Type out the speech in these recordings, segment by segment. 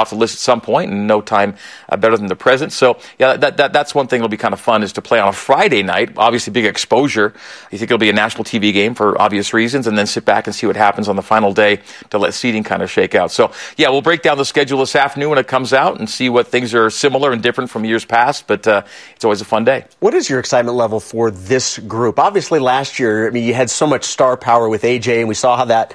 off the list at some point, and no time better than the present. So, yeah, that's one thing that'll be kind of fun, is to play on a Friday night. Obviously, big exposure. You think it'll be a national TV game for obvious reasons, and then sit back and see what happens on the final day to let seeding kind of shake out. So, yeah, we'll break down the schedule this afternoon when it comes out and see what things are similar and different from years past, but it's always a fun day. What is your excitement level for this group? Obviously, last year, I mean, you had so much star power with AJ, and we saw how that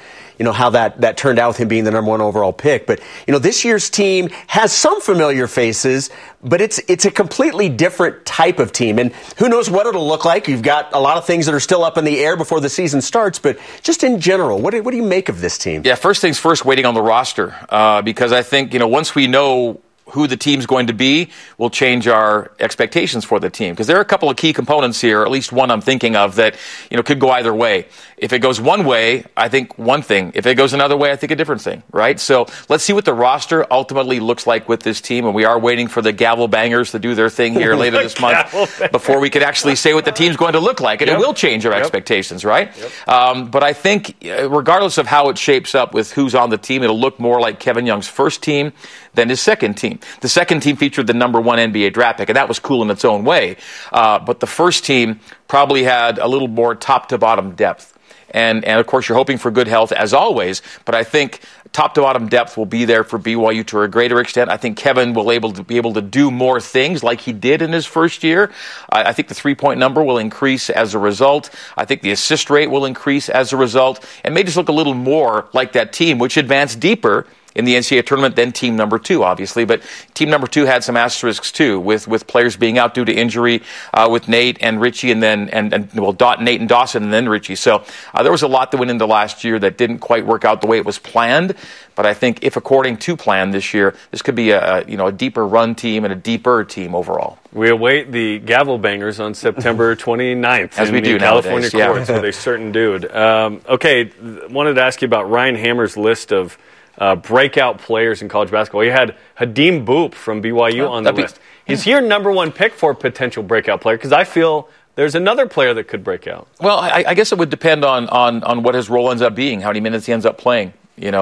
turned out with him being the number one overall pick. But, this year's team has some familiar faces, but it's a completely different type of team. And who knows what it'll look like. You've got a lot of things that are still up in the air before the season starts. But just in general, what do you make of this team? Yeah, first things first, waiting on the roster. Because I think, once we know who the team's going to be, will change our expectations for the team. Because there are a couple of key components here, or at least one I'm thinking of, that could go either way. If it goes one way, I think one thing. If it goes another way, I think a different thing, right? So let's see what the roster ultimately looks like with this team. And we are waiting for the gavel bangers to do their thing here later this month before we could actually say what the team's going to look like. And it will change our expectations, right? But I think regardless of how it shapes up with who's on the team, it'll look more like Kevin Young's first team than his second team. The second team featured the number one NBA draft pick, and that was cool in its own way. But the first team probably had a little more top-to-bottom depth. And of course, you're hoping for good health, as always. But I think top-to-bottom depth will be there for BYU to a greater extent. I think Kevin will be able to do more things like he did in his first year. I think the three-point number will increase as a result. I think the assist rate will increase as a result. And may just look a little more like that team, which advanced deeper in the NCAA tournament than team number 2, obviously. But team number 2 had some asterisks, too, with players being out due to injury, with Nate and Richie, and then, Nate and Dawson, and then Richie. So there was a lot that went into last year that didn't quite work out the way it was planned. But I think if according to plan this year, this could be a deeper run team and a deeper team overall. We await the gavel bangers on September 29th as we do in California courts yeah. with a certain dude. Okay, wanted to ask you about Ryan Hammer's list of breakout players in college basketball. You had Hadim Boop from BYU on the list. Is he your number one pick for a potential breakout player? Because I feel there's another player that could break out. Well, I guess it would depend on what his role ends up being, how many minutes he ends up playing. And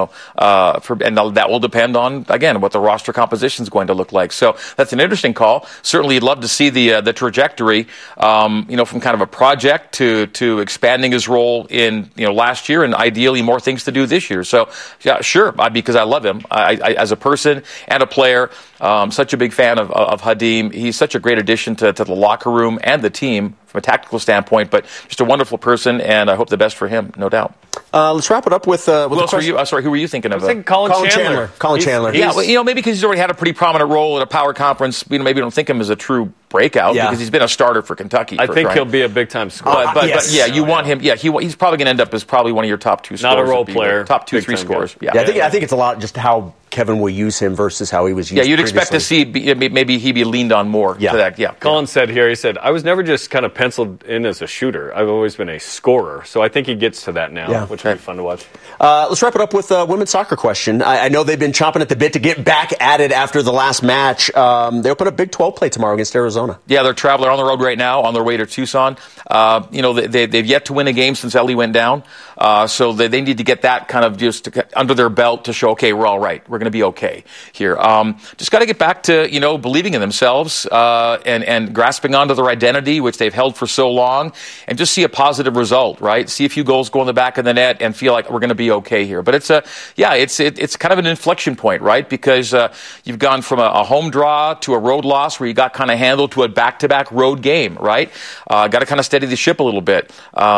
that will depend on, again, what the roster composition is going to look like. So that's an interesting call. Certainly, you'd love to see the trajectory, from kind of a project to expanding his role in, last year, and ideally more things to do this year. So, yeah, sure, because I love him I as a person and a player. Such a big fan of Hadim. He's such a great addition to the locker room and the team from a tactical standpoint, but just a wonderful person, and I hope the best for him, no doubt. Let's wrap it up with who else were you? Sorry, who were you thinking of? I was thinking Colin Chandler. Colin Chandler. Yeah, maybe because he's already had a pretty prominent role at a power conference. Maybe we don't think him as a true breakout because he's been a starter for Kentucky. I think he'll be a big-time scorer. But you want him. Yeah, he's probably going to end up as probably one of your top 2 scorers. Not a role player. Top 2-3 scorers. Yeah, I think it's a lot just how Kevin will use him versus how he was used. Yeah, you'd previously. expect to see maybe he be leaned on more to that. Yeah. Colin said here, he said, I was never just kind of penciled in as a shooter. I've always been a scorer. So I think he gets to that now, which will be fun to watch. Let's wrap it up with a women's soccer question. I know they've been chomping at the bit to get back at it after the last match. They open up Big 12 play tomorrow against Arizona. Yeah, they're traveling on the road right now on their way to Tucson. They've yet to win a game since Ellie went down. So they need to get that kind of just under their belt to show, okay, we're all right. We're going to be okay here. Just got to get back to, believing in themselves and grasping onto their identity, which they've held for so long, and just see a positive result, right? See a few goals go in the back of the net and feel like we're going to be okay here. But it's kind of an inflection point, right? Because you've gone from a home draw to a road loss where you got kind of handled to a back-to-back road game, right? Got to kind of steady the ship a little bit.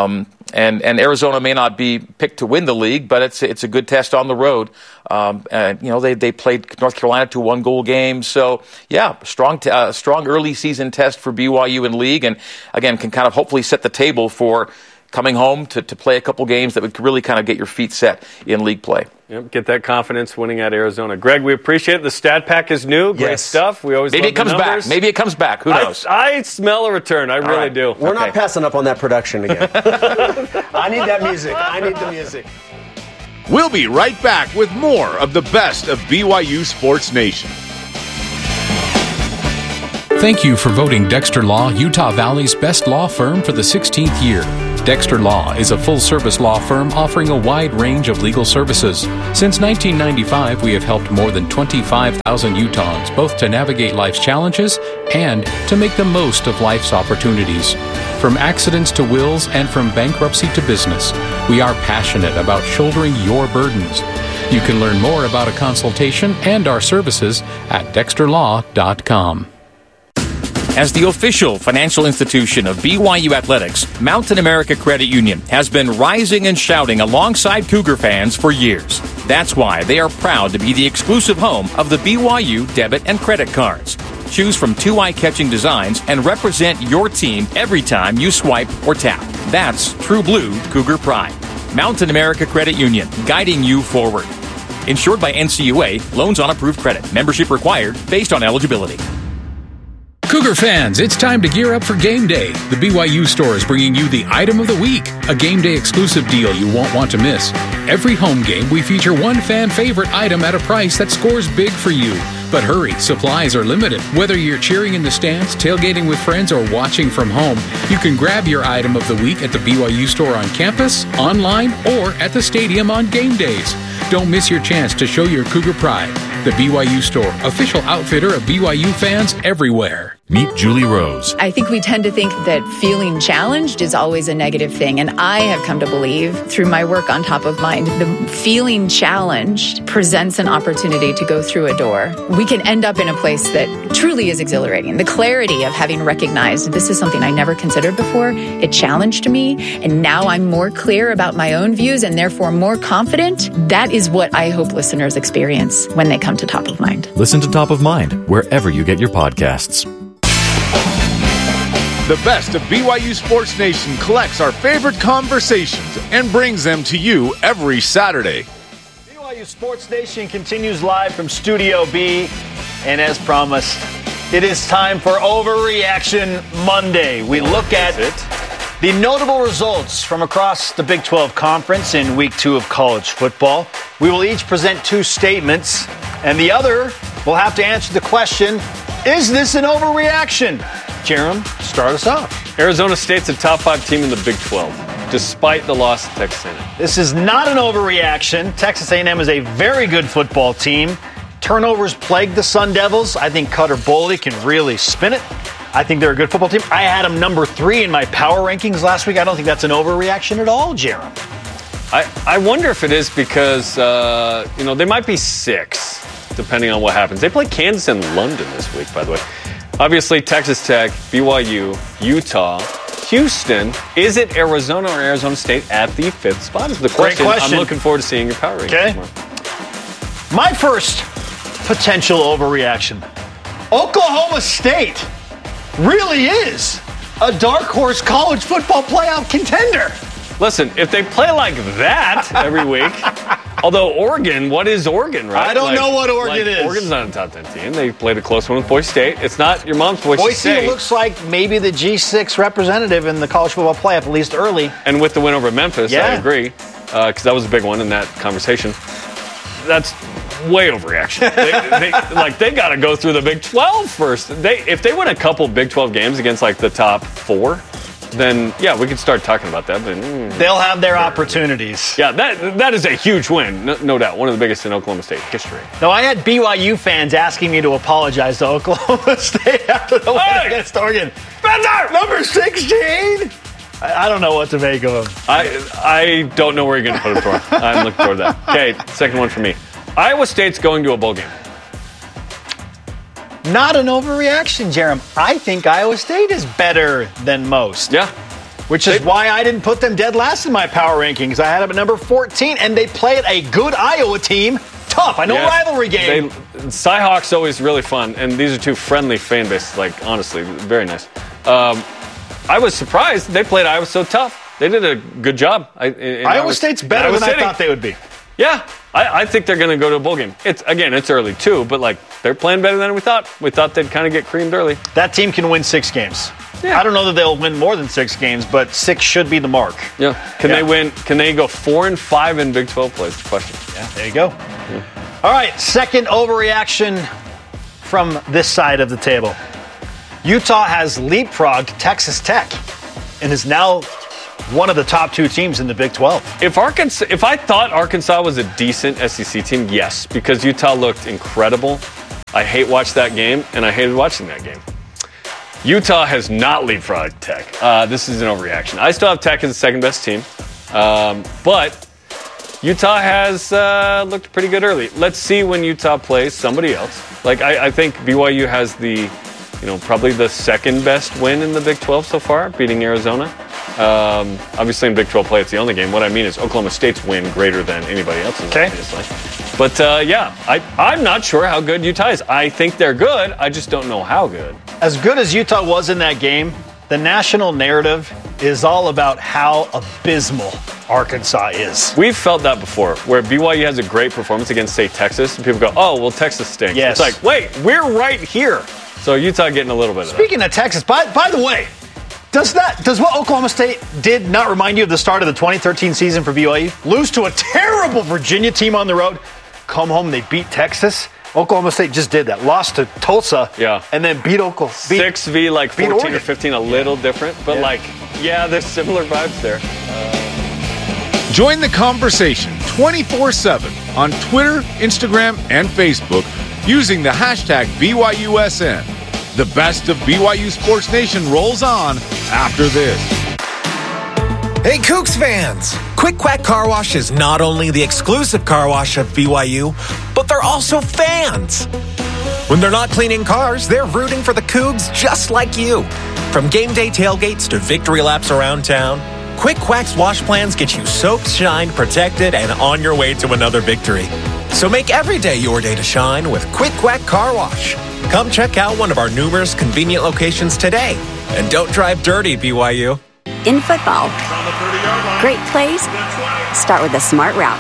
And Arizona may not be picked to win the league, but it's a good test on the road. They played North Carolina to a 1-goal game. So, strong early season test for BYU in league. And, again, can kind of hopefully set the table for coming home to play a couple games that would really kind of get your feet set in league play. Yep, get that confidence winning at Arizona. Greg, we appreciate it. The stat pack is new. Great stuff. We always Maybe love it comes the numbers. back. Maybe it comes back. Who knows? I smell a return. I really do. We're not passing up on that production again. I need that music. I need the music. We'll be right back with more of the best of BYU Sports Nation. Thank you for voting Dexter Law Utah Valley's best law firm for the 16th year. Dexter Law is a full-service law firm offering a wide range of legal services. Since 1995, we have helped more than 25,000 Utahns both to navigate life's challenges and to make the most of life's opportunities. From accidents to wills and from bankruptcy to business, we are passionate about shouldering your burdens. You can learn more about a consultation and our services at dexterlaw.com. As the official financial institution of BYU Athletics, Mountain America Credit Union has been rising and shouting alongside Cougar fans for years. That's why they are proud to be the exclusive home of the BYU debit and credit cards. Choose from 2 eye-catching designs and represent your team every time you swipe or tap. That's true blue Cougar pride. Mountain America Credit Union, guiding you forward. Insured by NCUA, loans on approved credit. Membership required based on eligibility. Cougar fans, it's time to gear up for game day. The BYU store is bringing you the item of the week, a game day exclusive deal you won't want to miss. Every home game, we feature one fan favorite item at a price that scores big for you. But hurry, supplies are limited. Whether you're cheering in the stands, tailgating with friends, or watching from home, you can grab your item of the week at the BYU store on campus, online, or at the stadium on game days. Don't miss your chance to show your Cougar pride. The BYU store, official outfitter of BYU fans everywhere. Meet Julie Rose. I think we tend to think that feeling challenged is always a negative thing. And I have come to believe through my work on Top of Mind, the feeling challenged presents an opportunity to go through a door. We can end up in a place that truly is exhilarating. The clarity of having recognized this is something I never considered before. It challenged me. And now I'm more clear about my own views and therefore more confident. That is what I hope listeners experience when they come to Top of Mind. Listen to Top of Mind wherever you get your podcasts. The best of BYU Sports Nation collects our favorite conversations and brings them to you every Saturday. BYU Sports Nation continues live from Studio B, and as promised, it is time for Overreaction Monday. We look at the notable results from across the Big 12 Conference in Week 2 of college football. We will each present 2 statements, and the other will have to answer the question, is this an overreaction? Jerem, start us off. Arizona State's a top 5 team in the Big 12, despite the loss to Texas A&M. This is not an overreaction. Texas A&M is a very good football team. Turnovers plague the Sun Devils. I think Cutter Boley can really spin it. I think they're a good football team. I had them number 3 in my power rankings last week. I don't think that's an overreaction at all, Jerem. I wonder if it is because, they might be 6, depending on what happens. They play Kansas and London this week, by the way. Obviously, Texas Tech, BYU, Utah, Houston. Is it Arizona or Arizona State at the 5th spot is the question. Great question. I'm looking forward to seeing your power rankings. Okay. My first potential overreaction. Oklahoma State really is a dark horse college football playoff contender. Listen, if they play like that every week, although Oregon, what is Oregon, right? I don't know what Oregon is. Oregon's not a top 10 team. They played a close one with Boise State. It's not your mom's Boise State. Boise looks like maybe the G6 representative in the college football playoff, at least early. And with the win over Memphis, I agree, because that was a big one in that conversation. That's way overreaction. They got to go through the Big 12 first. If they win a couple Big 12 games against like the top 4, then yeah, we could start talking about that. But they'll have their opportunities. Yeah, that is a huge win, no doubt. One of the biggest in Oklahoma State history. No, I had BYU fans asking me to apologize to Oklahoma State after the win against Oregon. Spencer, number 16. I don't know what to make of him. I don't know where you're going to put him for. I'm looking forward to that. Okay, second one for me. Iowa State's going to a bowl game. Not an overreaction, Jerem. I think Iowa State is better than most. Yeah. Which is why I didn't put them dead last in my power rankings. I had them at number 14, and they played a good Iowa team. Tough. I know, rivalry game. Cyhawks always really fun, and these are 2 friendly fan bases, honestly, very nice. I was surprised they played Iowa so tough. They did a good job. Iowa State's better than I thought they would be. Yeah, I think they're going to go to a bowl game. It's early too, but they're playing better than we thought. We thought they'd kind of get creamed early. That team can win 6 games. Yeah. I don't know that they'll win more than 6 games, but 6 should be the mark. Yeah. Can they win? Can they go 4-5 in Big 12 play? That's the question. Yeah, there you go. Yeah. All right, second overreaction from this side of the table. Utah has leapfrogged Texas Tech and is now one of the top 2 teams in the Big 12. If I thought Arkansas was a decent SEC team, yes, because Utah looked incredible. I hate watching that game, and I hated watching that game. Utah has not leapfrogged Tech. This is an overreaction. I still have Tech as the second best team, but Utah has looked pretty good early. Let's see when Utah plays somebody else. Like I think BYU has probably the second best win in the Big 12 so far, beating Arizona. Obviously in Big 12 play, it's the only game. What I mean is Oklahoma State's win greater than anybody else's. Okay. Obviously. But I'm not sure how good Utah is. I think they're good. I just don't know how good. As good as Utah was in that game, the national narrative is all about how abysmal Arkansas is. We've felt that before, where BYU has a great performance against, say, Texas, and people go, oh, well, Texas stinks. Yes. It's like, wait, we're right here. So Utah getting a little bit of that. Speaking of Texas, by the way, does what Oklahoma State did not remind you of the start of the 2013 season for BYU? Lose to a terrible Virginia team on the road, come home, they beat Texas. Oklahoma State just did that. Lost to Tulsa, and then beat Oklahoma. 6v like 14 or 15, a little different, but there's similar vibes there. Join the conversation 24/7 on Twitter, Instagram, and Facebook using the hashtag BYUSN. The best of BYU Sports Nation rolls on after this. Hey, Cougs fans! Quick Quack Car Wash is not only the exclusive car wash of BYU, but they're also fans. When they're not cleaning cars, they're rooting for the Cougs just like you. From game day tailgates to victory laps around town, Quick Quack's wash plans get you soaked, shined, protected, and on your way to another victory. So make every day your day to shine with Quick Quack Car Wash. Come check out one of our numerous convenient locations today. And don't drive dirty, BYU. In football, great plays start with a smart route.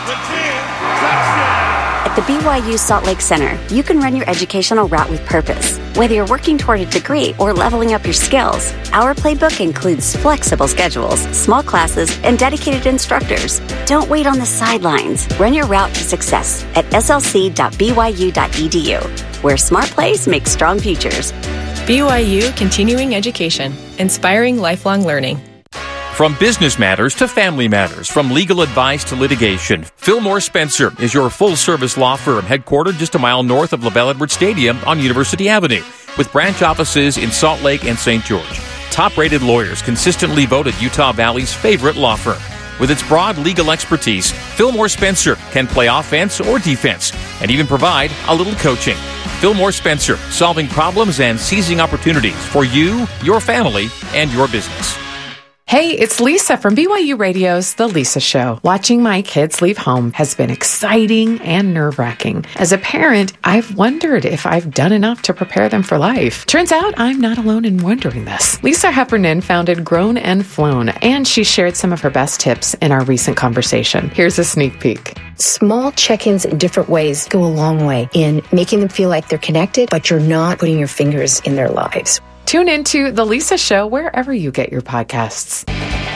At the BYU Salt Lake Center, you can run your educational route with purpose. Whether you're working toward a degree or leveling up your skills, our playbook includes flexible schedules, small classes, and dedicated instructors. Don't wait on the sidelines. Run your route to success at slc.byu.edu, where smart plays make strong futures. BYU Continuing Education, inspiring lifelong learning. From business matters to family matters, from legal advice to litigation, Fillmore Spencer is your full-service law firm headquartered just a mile north of LaBelle Edwards Stadium on University Avenue, with branch offices in Salt Lake and St. George. Top-rated lawyers consistently voted Utah Valley's favorite law firm. With its broad legal expertise, Fillmore Spencer can play offense or defense and even provide a little coaching. Fillmore Spencer, solving problems and seizing opportunities for you, your family, and your business. Hey, it's Lisa from BYU Radio's The Lisa Show. Watching my kids leave home has been exciting and nerve-wracking. As a parent, I've wondered if I've done enough to prepare them for life. Turns out I'm not alone in wondering this. Lisa Heffernan founded Grown and Flown, and she shared some of her best tips in our recent conversation. Here's a sneak peek. Small check-ins in different ways go a long way in making them feel like they're connected, but you're not putting your fingers in their lives. Tune into The Lisa Show wherever you get your podcasts.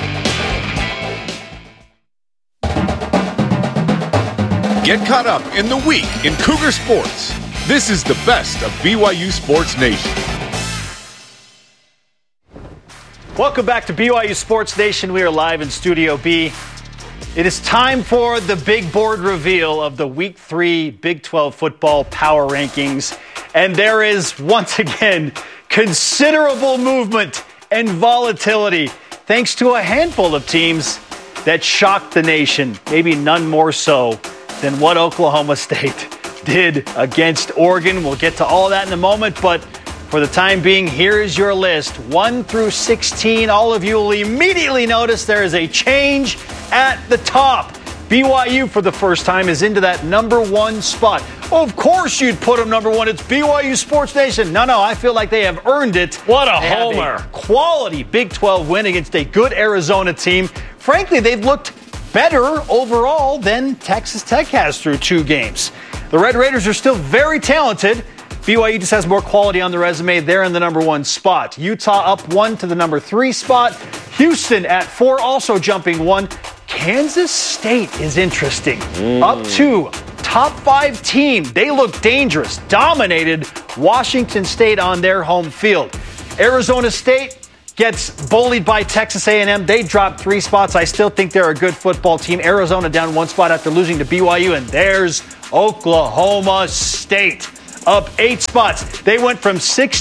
Get caught up in the week in Cougar sports. This is the best of BYU Sports Nation. Welcome back to BYU Sports Nation. We are live in Studio B. It is time for the big board reveal of the Week 3 Big 12 football power rankings. And there is, once again, considerable movement and volatility thanks to a handful of teams that shocked the nation, maybe none more so than what Oklahoma State did against Oregon. We'll get to all that in a moment, but for the time being, here is your list, 1 through 16. All of you will immediately notice there is a change at the top. BYU, for the first time, is into that number 1 spot. Of course you'd put them number 1. It's BYU Sports Nation. No, I feel like they have earned it. What a homer. A quality Big 12 win against a good Arizona team. Frankly, they've looked better overall than Texas Tech has through 2 games. The Red Raiders are still very talented. BYU just has more quality on the resume. They're in the number 1 spot. Utah up 1 to the number 3 spot. Houston at 4, also jumping 1. Kansas State is interesting. Up 2, top 5 team. They look dangerous. Dominated Washington State on their home field. Arizona State, gets bullied by Texas A&M. They dropped 3 spots. I still think they're a good football team. Arizona down 1 spot after losing to BYU. And there's Oklahoma State up 8 spots. They went from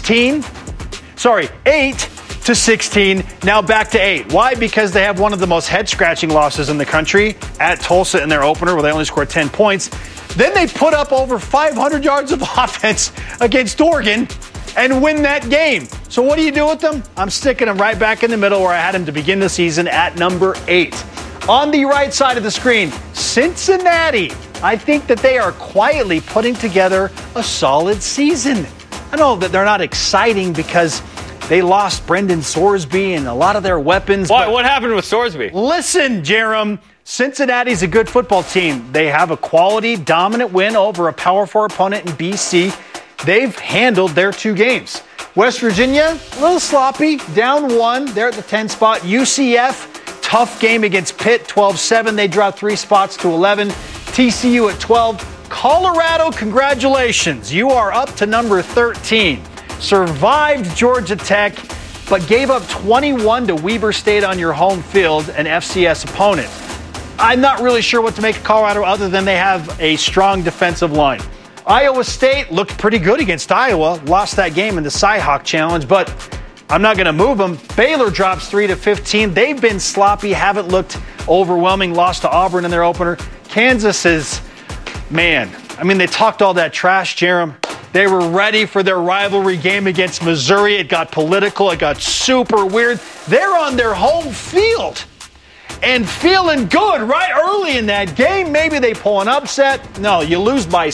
8 to 16, now back to 8. Why? Because they have one of the most head-scratching losses in the country at Tulsa in their opener, where they only scored 10 points. Then they put up over 500 yards of offense against Oregon and win that game. So what do you do with them? I'm sticking them right back in the middle where I had them to begin the season at number 8. On the right side of the screen, Cincinnati. I think that they are quietly putting together a solid season. I know that they're not exciting because they lost Brendan Sorsby and a lot of their weapons. What happened with Sorsby? Listen, Jerem, Cincinnati's a good football team. They have a quality, dominant win over a Power 4 opponent in BC. They've handled their 2 games. West Virginia, a little sloppy, down 1. They're at the 10 spot. UCF, tough game against Pitt, 12-7. They dropped 3 spots to 11. TCU at 12. Colorado, congratulations. You are up to number 13. Survived Georgia Tech, but gave up 21 to Weber State on your home field, an FCS opponent. I'm not really sure what to make of Colorado other than they have a strong defensive line. Iowa State looked pretty good against Iowa, lost that game in the Cy-Hawk Challenge, but I'm not going to move them. Baylor drops 3 to 15. They've been sloppy, haven't looked overwhelming, lost to Auburn in their opener. Kansas is, man, I mean, they talked all that trash, Jerem. They were ready for their rivalry game against Missouri. It got political. It got super weird. They're on their home field and feeling good right early in that game. Maybe they pull an upset. No, you lose by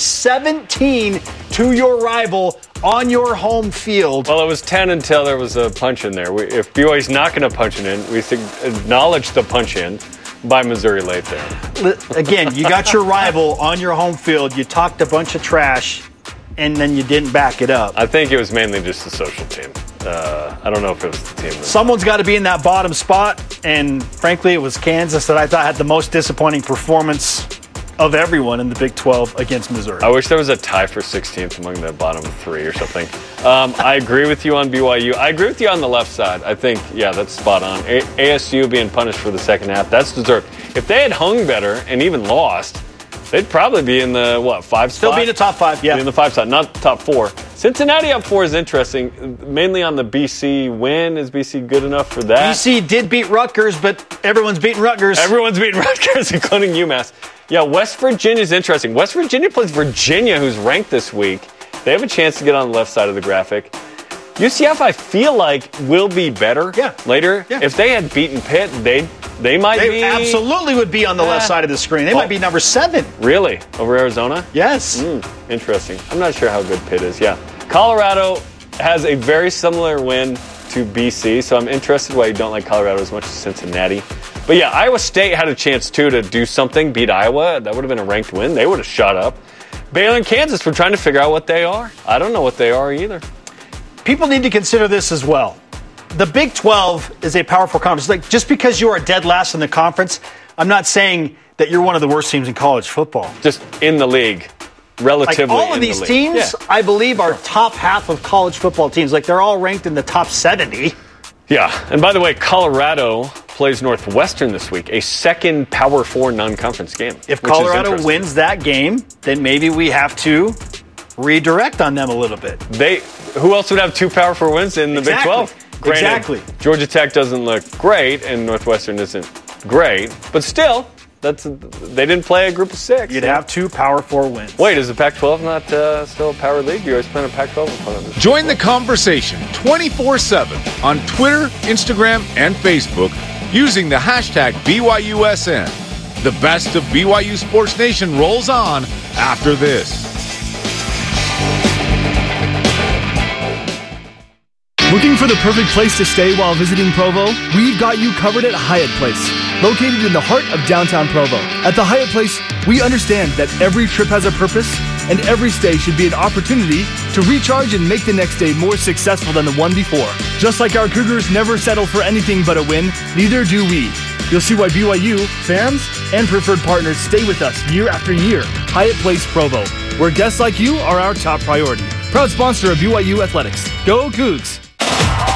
17 to your rival on your home field. Well, it was 10 until there was a punch in there. If BYU's not going to punch it in, we acknowledge the punch in by Missouri late there. Again, you got your rival on your home field. You talked a bunch of trash, and then you didn't back it up. I think it was mainly just the social team. I don't know if it was the team. Someone's got to be in that bottom spot, and frankly, it was Kansas that I thought had the most disappointing performance of everyone in the Big 12 against Missouri. I wish there was a tie for 16th among the bottom 3 or something. I agree with you on BYU. I agree with you on the left side. I think, yeah, that's spot on. ASU being punished for the second half, that's deserved. If they had hung better and even lost, they'd probably be in the, 5 spot? Still be in the top 5, yeah. Be in the 5 spot, not top 4. Cincinnati up 4 is interesting, mainly on the BC win. Is BC good enough for that? BC did beat Rutgers, but everyone's beating Rutgers. Everyone's beating Rutgers, including UMass. Yeah, West Virginia's interesting. West Virginia plays Virginia, who's ranked this week. They have a chance to get on the left side of the graphic. UCF, I feel like, will be better later. Yeah. If they had beaten Pitt, they might be. They absolutely would be on the left side of the screen. They might be number 7. Really? Over Arizona? Yes. Interesting. I'm not sure how good Pitt is. Yeah. Colorado has a very similar win to BC, so I'm interested why you don't like Colorado as much as Cincinnati. But yeah, Iowa State had a chance, too, to do something, beat Iowa. That would have been a ranked win. They would have shot up. Baylor and Kansas were trying to figure out what they are. I don't know what they are either. People need to consider this as well. The Big 12 is a powerful conference. Like, just because you are dead last in the conference, I'm not saying that you're one of the worst teams in college football. Just in the league. Relatively. Like all of these teams, I believe, are top half of college football teams. Like, they're all ranked in the top 70. Yeah. And by the way, Colorado plays Northwestern this week, a second Power 4 non-conference game. If Colorado wins that game, then maybe we have to redirect on them a little bit. Who else would have 2 Power 4 wins in the Big 12? Granted, exactly. Georgia Tech doesn't look great, and Northwestern isn't great, but still, they didn't play a group of 6. You'd have 2 Power 4 wins. Wait, is the Pac-12 not still a power league? You always playing a Pac-12 opponent. Join the conversation 24/7 on Twitter, Instagram, and Facebook using the hashtag BYUSN. The best of BYU Sports Nation rolls on after this. Looking for the perfect place to stay while visiting Provo? We've got you covered at Hyatt Place, located in the heart of downtown Provo. At the Hyatt Place, we understand that every trip has a purpose, and every stay should be an opportunity to recharge and make the next day more successful than the one before. Just like our Cougars never settle for anything but a win, neither do we. You'll see why BYU, fans, and preferred partners stay with us year after year. Hyatt Place Provo, where guests like you are our top priority. Proud sponsor of BYU Athletics. Go Cougs!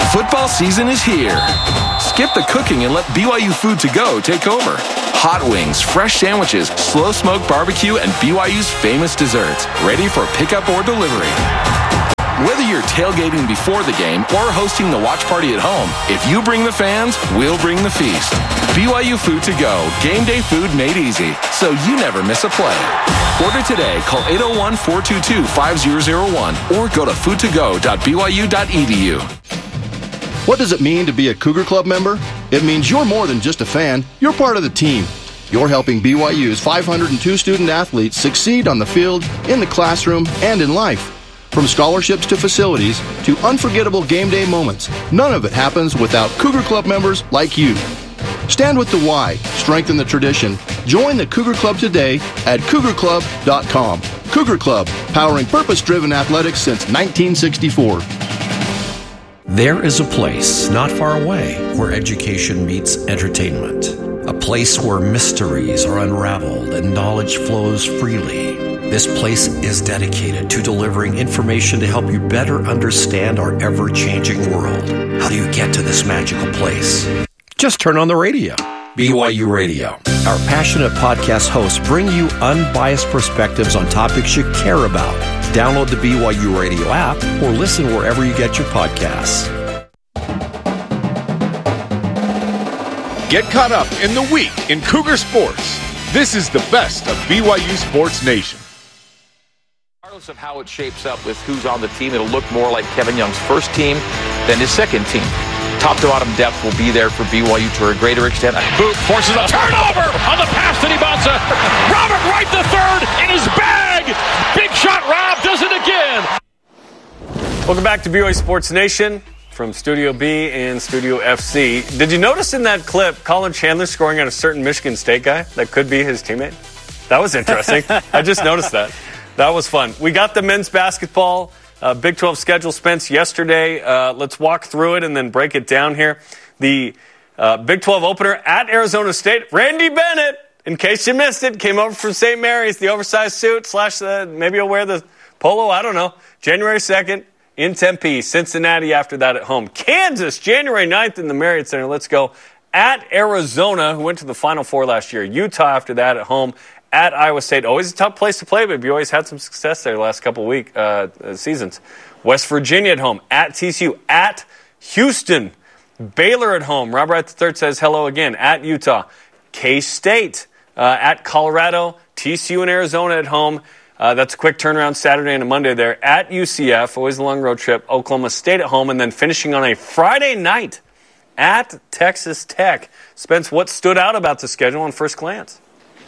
Football season is here. Skip the cooking and let BYU Food to Go take over. Hot wings, fresh sandwiches, slow smoked barbecue, and BYU's famous desserts, ready for pickup or delivery. Whether you're tailgating before the game or hosting the watch party at home, if you bring the fans, we'll bring the feast. BYU Food to Go, game day food made easy, so you never miss a play. Order today, call 801-422-5001 or go to foodtogo.byu.edu. What does it mean to be a Cougar Club member? It means you're more than just a fan, you're part of the team. You're helping BYU's 502 student athletes succeed on the field, in the classroom, and in life. From scholarships to facilities to unforgettable game day moments, none of it happens without Cougar Club members like you. Stand with the Y, strengthen the tradition. Join the Cougar Club today at cougarclub.com. Cougar Club, powering purpose-driven athletics since 1964. There is a place not far away where education meets entertainment. A place where mysteries are unraveled and knowledge flows freely. This place is dedicated to delivering information to help you better understand our ever-changing world. How do you get to this magical place? Just turn on the radio. BYU Radio. Our passionate podcast hosts bring you unbiased perspectives on topics you care about. Download the BYU Radio app or listen wherever you get your podcasts. Get caught up in the week in Cougar sports. This is the best of BYU Sports Nation. Regardless of how it shapes up with who's on the team, it'll look more like Kevin Young's first team than his second team. Top to bottom depth will be there for BYU to a greater extent. Boot forces a turnover on the pass to Ibanza. Robert Wright the third in his bag. Big shot. Rob does it again. Welcome back to BYU Sports Nation from Studio B and Studio FC. Did you notice in that clip Colin Chandler scoring on a certain Michigan State guy that could be his teammate? That was interesting. I just noticed that. That was fun. We got the men's basketball Big 12 schedule, Spence, yesterday. Let's walk through it and then break it down here. The Big 12 opener at Arizona State. Randy Bennett, in case you missed it, came over from St. Mary's, the oversized suit, / maybe he'll wear the polo, I don't know. January 2nd in Tempe. Cincinnati after that at home. Kansas, January 9th in the Marriott Center. Let's go. At Arizona, who went to the Final Four last year. Utah after that at home. At Iowa State, always a tough place to play, but you always had some success there the last couple of seasons. West Virginia at home. At TCU. At Houston. Baylor at home. Rob Wright III says hello again. At Utah. K-State. At Colorado. TCU and Arizona at home. That's a quick turnaround Saturday and a Monday there. At UCF. Always a long road trip. Oklahoma State at home. And then finishing on a Friday night at Texas Tech. Spence, what stood out about the schedule on first glance?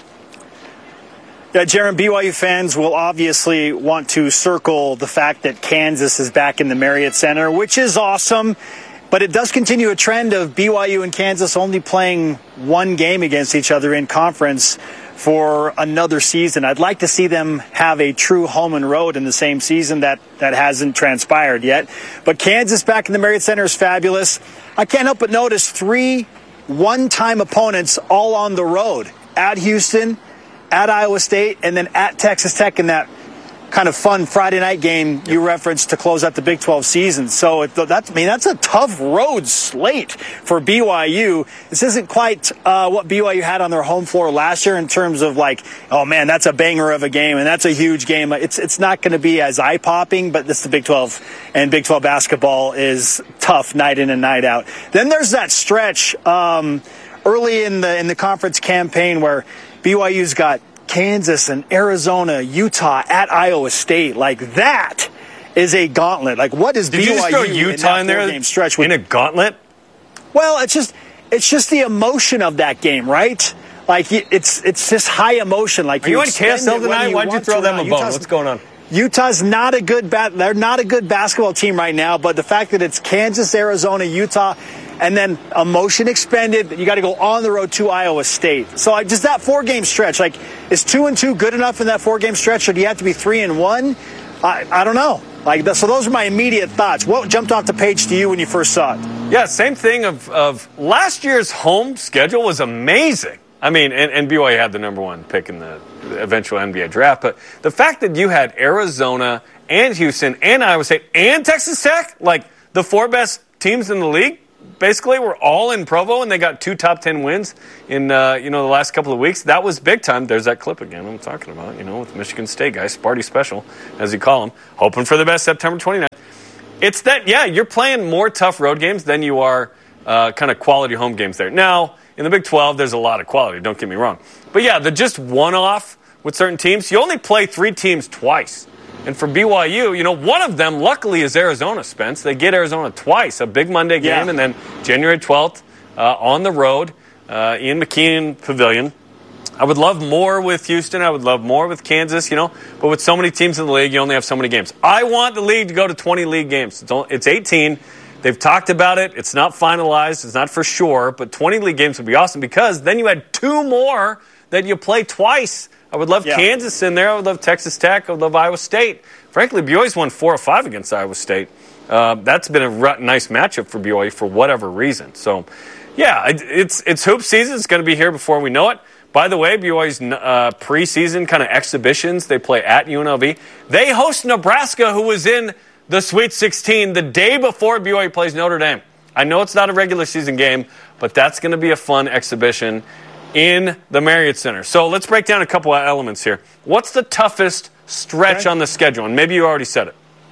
Yeah, Jaron, BYU fans will obviously want to circle the fact that Kansas is back in the Marriott Center, which is awesome. But it does continue a trend of BYU and Kansas only playing one game against each other in conference for another season. I'd like to see them have a true home and road in the same season. That hasn't transpired yet. But Kansas back in the Marriott Center is fabulous. I can't help but notice 3 one-time opponents all on the road. At Houston, at Iowa State, and then at Texas Tech in that kind of fun Friday night game you referenced to close out the Big 12 season. So that's a tough road slate for BYU. This isn't quite what BYU had on their home floor last year in terms of like, oh man, that's a banger of a game and that's a huge game. It's not going to be as eye-popping, but this is the Big 12, and Big 12 basketball is tough night in and night out. Then there's that stretch early in the conference campaign where BYU's got Kansas and Arizona, Utah, at Iowa State. Like, that is a gauntlet. Like, what is BYU Did you just throw Utah in there game stretch with, in a gauntlet? Well, it's just the emotion of that game, right? Like, it's just high emotion. Like, are you on KSL tonight? Why'd you throw them a bone? What's going on? Utah's not a good they're not a good basketball team right now, but the fact that it's Kansas, Arizona, Utah, and then emotion expended, you got to go on the road to Iowa State. So just that 4-game stretch, like, is 2-2 good enough in that 4-game stretch, or do you have to be 3-1? I don't know. Like, so those are my immediate thoughts. What jumped off the page to you when you first saw it? Yeah, same thing of last year's home schedule was amazing. I mean, and BYU had the number 1 pick in the eventual NBA draft, but the fact that you had Arizona and Houston and Iowa State and Texas Tech, like the 4 best teams in the league basically were all in Provo, and they got 2 top 10 wins in the last couple of weeks. That was big time. There's that clip again I'm talking about, with Michigan State guys, Sparty Special, as you call them, hoping for the best September 29th. It's that, you're playing more tough road games than you are kind of quality home games there. Now, in the Big 12, there's a lot of quality, don't get me wrong. But the just one-off with certain teams, you only play 3 teams twice. And for BYU, one of them, luckily, is Arizona, Spence. They get Arizona twice, a big Monday game, and then January 12th on the road, Ian McKean Pavilion. I would love more with Houston. I would love more with Kansas, but with so many teams in the league, you only have so many games. I want the league to go to 20 league games. It's 18. They've talked about it. It's not finalized. It's not for sure. But 20 league games would be awesome because then you had 2 more that you play twice. I would love Kansas in there. I would love Texas Tech. I would love Iowa State. Frankly, BYU's won 4 or 5 against Iowa State. That's been a nice matchup for BYU for whatever reason. So, it's hoop season. It's going to be here before we know it. By the way, BYU's preseason kind of exhibitions, they play at UNLV. They host Nebraska, who was in the Sweet 16 the day before BYU plays Notre Dame. I know it's not a regular season game, but that's going to be a fun exhibition in the Marriott Center. So let's break down a couple of elements here. What's the toughest stretch on the schedule? And maybe you already said it.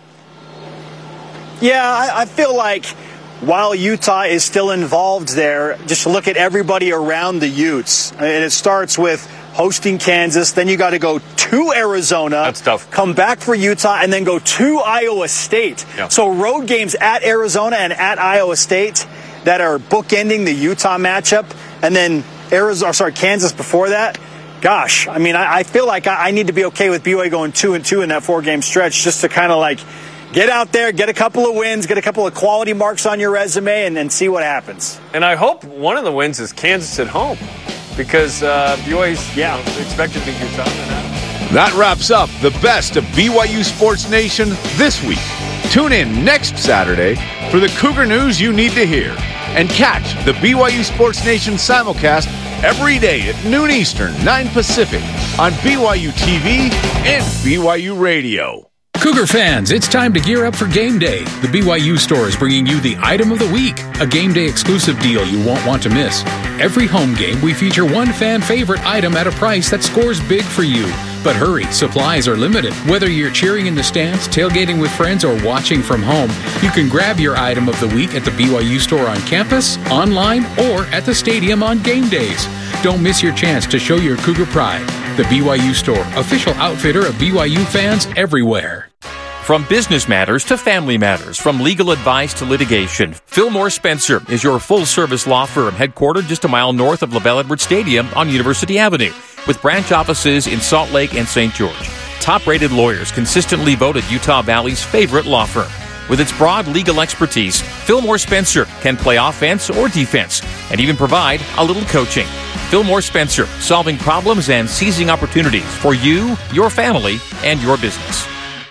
Yeah, I feel like while Utah is still involved there, just look at everybody around the Utes. And it starts with hosting Kansas, then you got to go to Arizona. That's tough. Come back for Utah, and then go to Iowa State. Yeah. So road games at Arizona and at Iowa State that are bookending the Utah matchup, and then Kansas before that. Gosh, I mean, I feel like I need to be okay with BYU going 2-2 in that 4-game stretch just to kind of get out there, get a couple of wins, get a couple of quality marks on your resume, and see what happens. And I hope one of the wins is Kansas at home because BYU's expected to beat Utah. That wraps up the best of BYU Sports Nation this week. Tune in next Saturday for the Cougar news you need to hear. And catch the BYU Sports Nation simulcast every day at noon Eastern, 9 Pacific on BYU TV and BYU Radio. Cougar fans, it's time to gear up for game day. The BYU store is bringing you the item of the week, a game day exclusive deal you won't want to miss. Every home game, we feature one fan favorite item at a price that scores big for you. But hurry, supplies are limited. Whether you're cheering in the stands, tailgating with friends, or watching from home, you can grab your item of the week at the BYU store on campus, online, or at the stadium on game days. Don't miss your chance to show your Cougar pride. The BYU store, official outfitter of BYU fans everywhere. From business matters to family matters, from legal advice to litigation, Fillmore Spencer is your full-service law firm headquartered just a mile north of LaBelle Edwards Stadium on University Avenue, with branch offices in Salt Lake and St. George. Top-rated lawyers consistently voted Utah Valley's favorite law firm. With its broad legal expertise, Fillmore Spencer can play offense or defense and even provide a little coaching. Fillmore Spencer, solving problems and seizing opportunities for you, your family, and your business.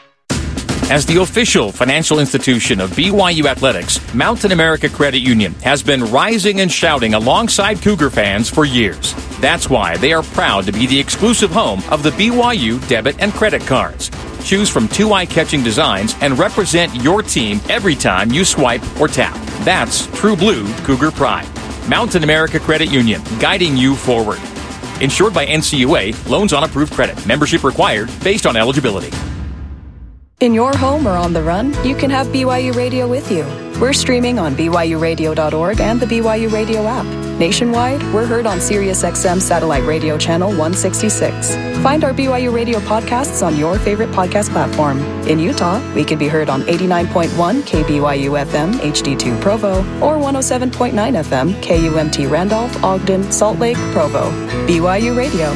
As the official financial institution of BYU Athletics, Mountain America Credit Union has been rising and shouting alongside Cougar fans for years. That's why they are proud to be the exclusive home of the BYU debit and credit cards. Choose from 2 eye-catching designs and represent your team every time you swipe or tap. That's true blue Cougar pride. Mountain America Credit Union, guiding you forward. Insured by NCUA, loans on approved credit. Membership required based on eligibility. In your home or on the run, you can have BYU Radio with you. We're streaming on BYURadio.org and the BYU Radio app. Nationwide, we're heard on SiriusXM Satellite Radio Channel 166. Find our BYU Radio podcasts on your favorite podcast platform. In Utah, we can be heard on 89.1 KBYU FM HD2 Provo or 107.9 FM KUMT Randolph, Ogden, Salt Lake, Provo. BYU Radio.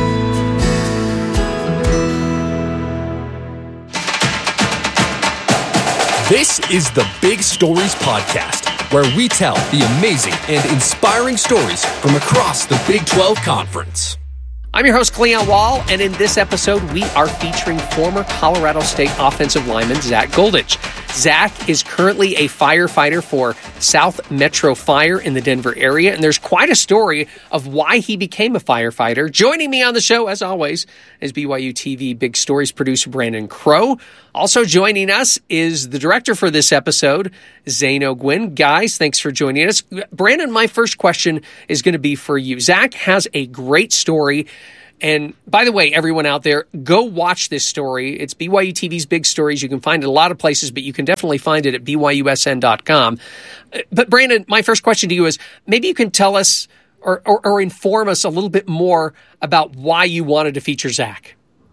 This is the Big Stories Podcast, where we tell the amazing and inspiring stories from across the Big 12 Conference. I'm your host, Cleon Wall, and in this episode, we are featuring former Colorado State offensive lineman Zach Goldich. Zach is currently a firefighter for South Metro Fire in the Denver area, and there's quite a story of why he became a firefighter. Joining me on the show, as always, is BYU TV Big Stories producer Brandon Crow. Also joining us is the director for this episode, Zane O'Gwyn. Guys, thanks for joining us. Brandon, my first question is going to be for you. Zach has a great story. And by the way, everyone out there, go watch this story. It's BYU TV's Big Stories. You can find it a lot of places, but you can definitely find it at BYUSN.com. But Brandon, my first question to you is, maybe you can tell us or inform us a little bit more about why you wanted to feature Zach.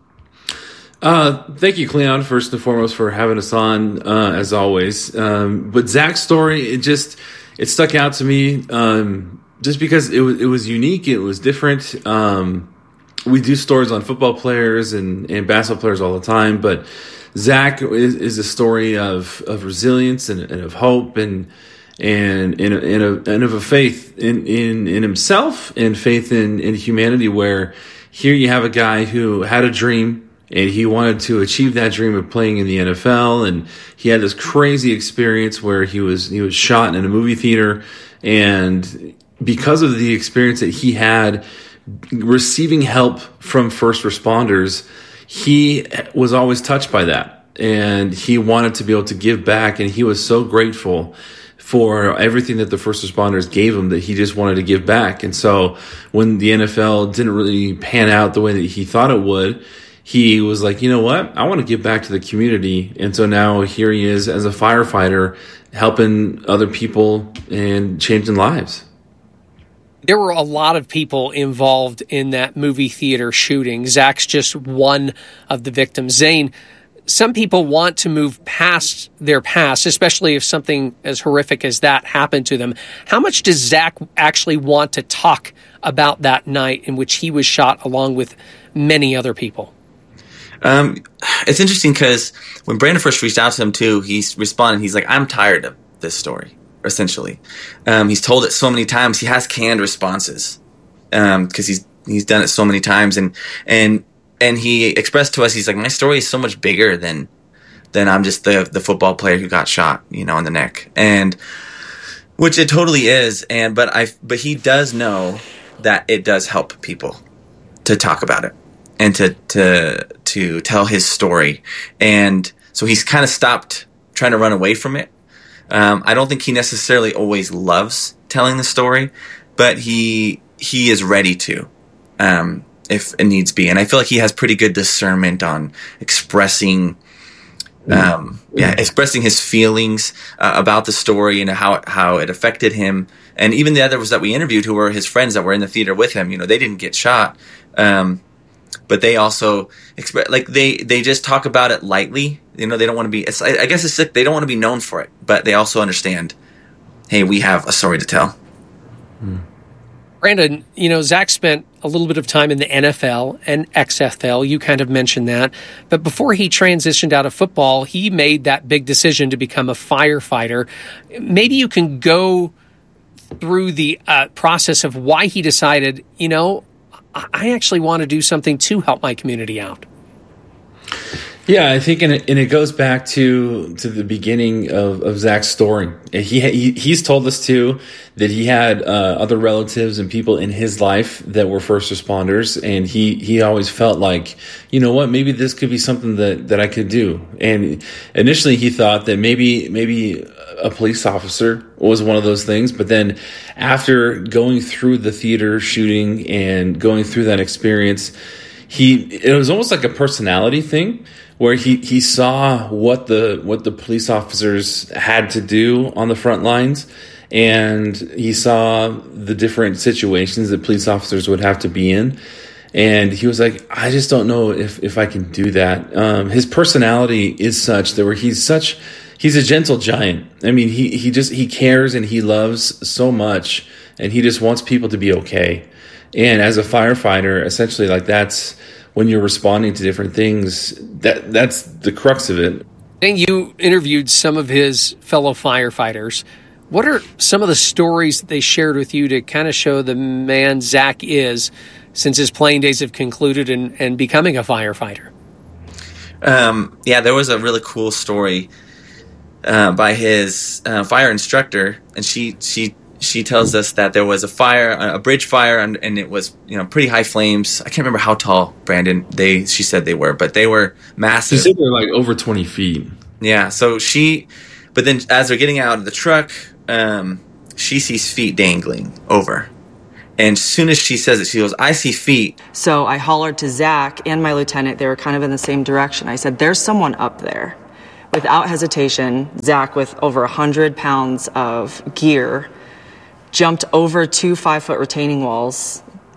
Thank you, Cleon, first and foremost, for having us on, as always. But Zach's story, it stuck out to me just because it was unique. It was different. We do stories on football players and basketball players all the time, but Zach is a story of resilience and of hope and of a faith in himself and faith in humanity, where here you have a guy who had a dream and he wanted to achieve that dream of playing in the NFL, and he had this crazy experience where he was shot in a movie theater, and because of the experience that he had receiving help from first responders, he was always touched by that, and he wanted to be able to give back, and he was so grateful for everything that the first responders gave him that he just wanted to give back. And so when the NFL didn't really pan out the way that he thought it would, he was like, you know what, I want to give back to the community. And so now here he is as a firefighter helping other people and changing lives. There were a lot of people involved in that movie theater shooting. Zach's just one of the victims. Zane, some people want to move past their past, especially if something as horrific as that happened to them. How much does Zach actually want to talk about that night in which he was shot along with many other people? It's interesting because when Brandon first reached out to him too, he's responded. He's like, I'm tired of this story. Essentially, he's told it so many times. He has canned responses because he's done it so many times, and he expressed to us, he's like, my story is so much bigger than I'm just the football player who got shot, in the neck, and which it totally is. But he does know that it does help people to talk about it and to tell his story, and so he's kind of stopped trying to run away from it. I don't think he necessarily always loves telling the story, but he is ready to, if it needs be. And I feel like he has pretty good discernment on expressing his feelings about the story and how it affected him. And even the others that we interviewed who were his friends that were in the theater with him, they didn't get shot. But they also they just talk about it lightly. They don't want to be. I guess it's sick. They don't want to be known for it, but they also understand. Hey, we have a story to tell. Brandon, Zach spent a little bit of time in the NFL and XFL. You kind of mentioned that, but before he transitioned out of football, he made that big decision to become a firefighter. Maybe you can go through the process of why he decided. I actually want to do something to help my community out. Yeah, I think, and it goes back to the beginning of Zach's story. He's told us too that he had other relatives and people in his life that were first responders, and he always felt like, maybe this could be something that I could do. And initially he thought that maybe a police officer was one of those things, but then after going through the theater shooting and going through that experience, it was almost like a personality thing, where he saw what the police officers had to do on the front lines, and he saw the different situations that police officers would have to be in, and he was like, I just don't know if I can do that. His personality is such that he's a gentle giant. I mean, he cares and he loves so much, and he just wants people to be okay. And as a firefighter, essentially, that's when you're responding to different things, that's the crux of it. And you interviewed some of his fellow firefighters. What are some of the stories that they shared with you to kind of show the man Zach is since his playing days have concluded and becoming a firefighter? There was a really cool story by his fire instructor, and she tells us that there was a bridge fire, and it was pretty high flames. I can't remember how tall, Brandon. She said they were, but they were massive. She said they were like over 20 feet. Yeah. But then as they're getting out of the truck, she sees feet dangling over. And as soon as she says it, she goes, "I see feet." So I hollered to Zach and my lieutenant. They were kind of in the same direction. I said, "There's someone up there." Without hesitation, Zach, with over 100 pounds of gear, jumped over 2 5-foot retaining walls,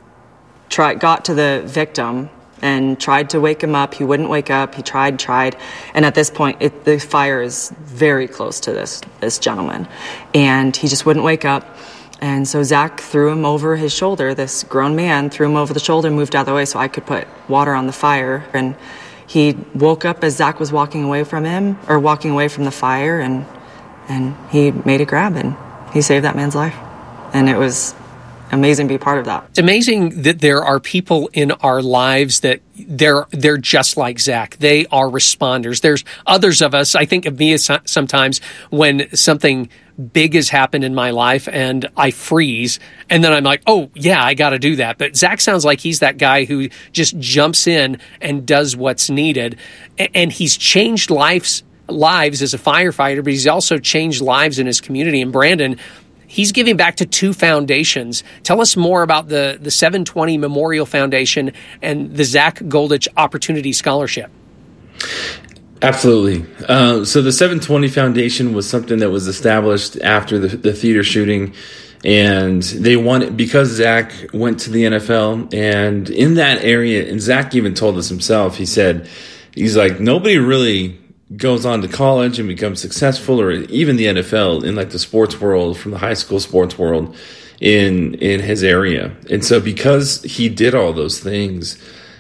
got to the victim, and tried to wake him up. He wouldn't wake up. He tried. And at this point, the fire is very close to this gentleman. And he just wouldn't wake up. And so Zach threw him over his shoulder. This grown man threw him over the shoulder, moved out of the way so I could put water on the fire. And he woke up as Zach was walking away from the fire, and he made a grab, and he saved that man's life. And it was amazing to be part of that. It's amazing that there are people in our lives that they're just like Zach. They are responders. There's others of us, I think of me sometimes when something big has happened in my life and I freeze, and then I'm like, oh yeah, I got to do that. But Zach sounds like he's that guy who just jumps in and does what's needed. And he's changed lives as a firefighter, but he's also changed lives in his community. And Brandon, he's giving back to 2 foundations. Tell us more about the 720 Memorial Foundation and the Zach Goldich Opportunity Scholarship. Absolutely. So the 720 Foundation was something that was established after the theater shooting, and they wanted, because Zach went to the NFL, and in that area, and Zach even told us himself, he's like, nobody really goes on to college and becomes successful, or even the NFL, in like the sports world, from the high school sports world in his area. And so because he did all those things,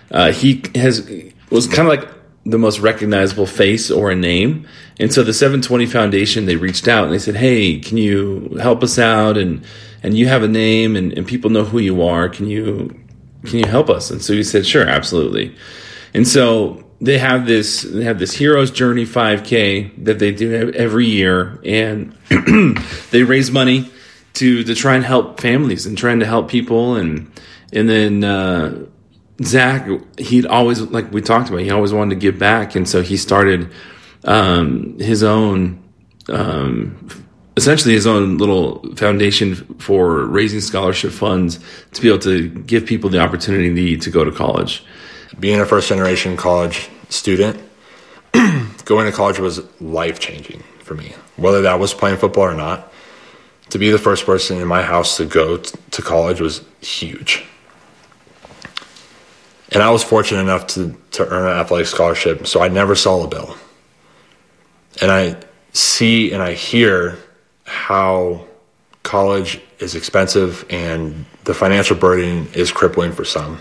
was kind of like the most recognizable face or a name. And so the 720 Foundation, they reached out and they said, hey, can you help us out? And you have a name and people know who you are. Can you help us? And so he said, sure, absolutely. And so they have this Hero's Journey 5K that they do every year, and they raise money to try and help families and trying to help people. And then Zach, he'd always, like we talked about, he always wanted to give back, and so he started his own, essentially his own little foundation for raising scholarship funds to be able to give people the opportunity to go to college. Being a first-generation college student, going to college was life-changing for me. Whether that was playing football or not, to be the first person in my house to go to college was huge. And I was fortunate enough to earn an athletic scholarship, so I never saw a bill. And I see and I hear how college is expensive and the financial burden is crippling for some.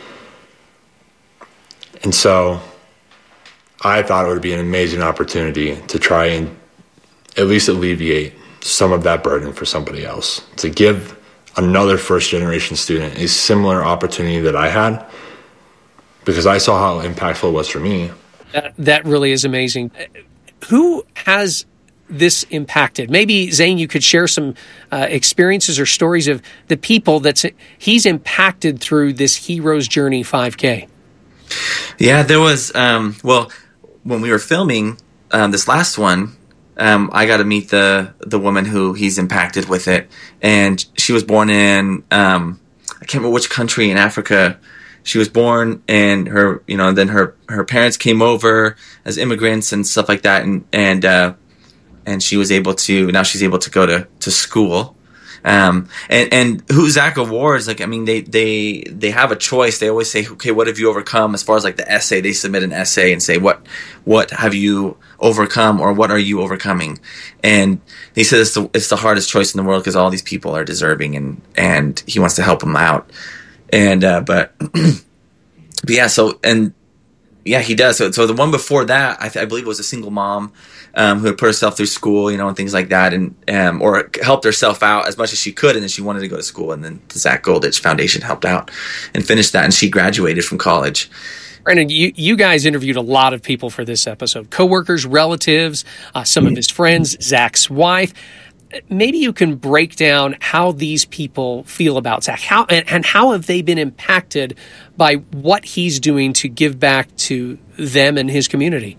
And so I thought it would be an amazing opportunity to try and at least alleviate some of that burden for somebody else, to give another first-generation student a similar opportunity that I had, because I saw how impactful it was for me. That really is amazing. Who has this impacted? Maybe, Zane, you could share some experiences or stories of the people he's impacted through this Hero's Journey 5K. Yeah, there was, when we were filming this last one, I got to meet the woman who he's impacted with it. And she was born in, I can't remember which country in Africa she was born, and her, then her parents came over as immigrants and stuff like that. And she was able to, now she's able to go to school. And who Zach awards, like, I mean, they have a choice. They always say, okay, what have you overcome? As far as like the essay, they submit an essay and say, what have you overcome, or what are you overcoming? And he says it's the hardest choice in the world because all these people are deserving, and he wants to help them out. And, but yeah, he does. So the one before that, I believe it was a single mom, who had put herself through school, and things like that, and or helped herself out as much as she could, and then she wanted to go to school, and then the Zach Goldich Foundation helped out and finished that, and she graduated from college. Brandon, you guys interviewed a lot of people for this episode. Coworkers, relatives, some of his friends, Zach's wife. Maybe you can break down how these people feel about Zach. How have they been impacted by what he's doing to give back to them and his community?